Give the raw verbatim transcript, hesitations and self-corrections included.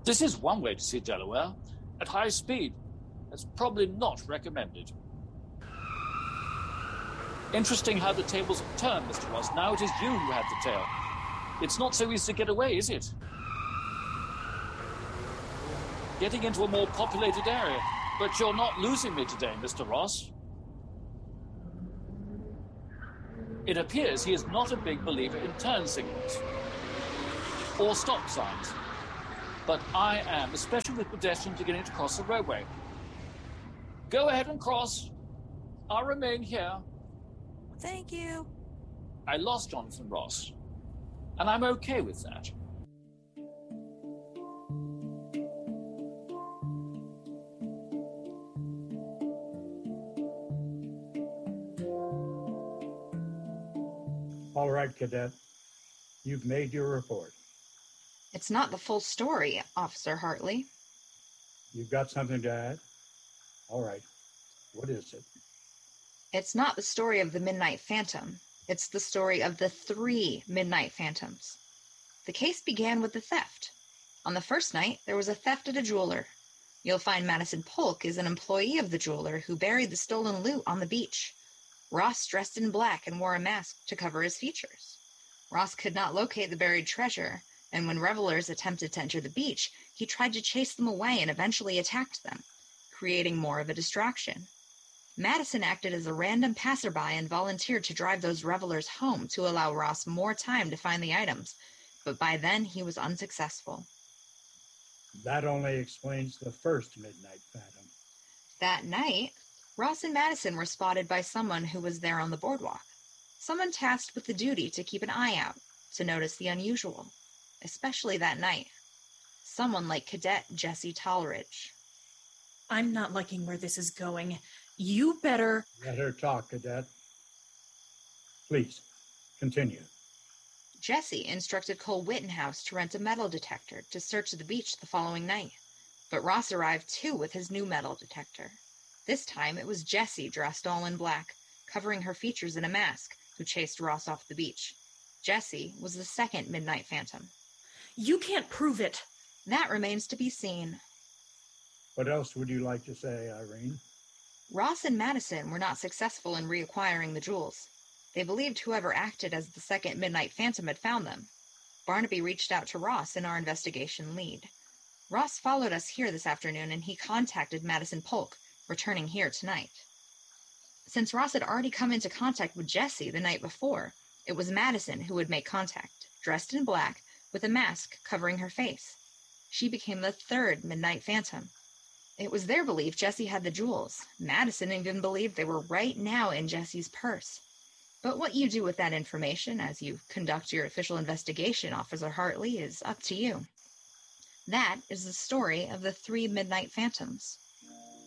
This is one way to see Delaware. At high speed. That's probably not recommended. Interesting how the tables have turned, Mister Ross. Now it is you who have the tail. It's not so easy to get away, is it? Getting into a more populated area. But you're not losing me today, Mister Ross. It appears he is not a big believer in turn signals or stop signs. But I am, especially with pedestrians beginning to cross the roadway. Go ahead and cross. I'll remain here. Thank you. I lost Jonathan Ross, and I'm okay with that. All right, Cadet. You've made your report. It's not the full story, Officer Hartley. You've got something to add? All right. What is it? It's not the story of the Midnight Phantom. It's the story of the three Midnight Phantoms. The case began with the theft. On the first night, there was a theft at a jeweler. You'll find Madison Polk is an employee of the jeweler who buried the stolen loot on the beach. Ross dressed in black and wore a mask to cover his features. Ross could not locate the buried treasure, and when revelers attempted to enter the beach, he tried to chase them away and eventually attacked them, creating more of a distraction. Madison acted as a random passerby and volunteered to drive those revelers home to allow Ross more time to find the items, but by then he was unsuccessful. That only explains the first Midnight Phantom. That night, Ross and Madison were spotted by someone who was there on the boardwalk. Someone tasked with the duty to keep an eye out, to notice the unusual, especially that night. Someone like Cadet Jesse Tallridge. I'm not liking where this is going. You better... Let her talk, Cadet. Please, continue. Jesse instructed Cole Wittenhouse to rent a metal detector to search the beach the following night. But Ross arrived too with his new metal detector. This time it was Jessie dressed all in black, covering her features in a mask, who chased Ross off the beach. Jessie was the second Midnight Phantom. You can't prove it. That remains to be seen. What else would you like to say, Irene? Ross and Madison were not successful in reacquiring the jewels. They believed whoever acted as the second Midnight Phantom had found them. Barnaby reached out to Ross in our investigation lead. Ross followed us here this afternoon, and he contacted Madison Polk, returning here tonight. Since Ross had already come into contact with Jessie the night before, it was Madison who would make contact, dressed in black, with a mask covering her face. She became the third Midnight Phantom. It was their belief Jessie had the jewels. Madison even believed they were right now in Jessie's purse. But what you do with that information as you conduct your official investigation, Officer Hartley, is up to you. That is the story of the three Midnight Phantoms.